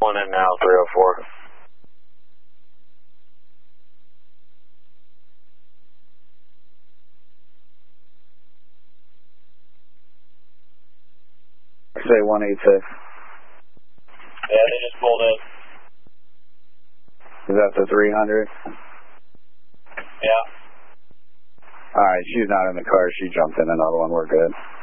One in now, 304. Say 186. Yeah, they just pulled in. Is that the 300? Yeah. Alright, she's not in the car. She jumped in another one. We're good.